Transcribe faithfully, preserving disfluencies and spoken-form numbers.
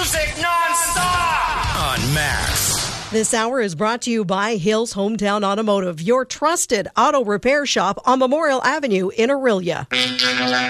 music non-stop on Max. This hour is brought to you by Hills Hometown Automotive, your trusted auto repair shop on Memorial Avenue in Orillia.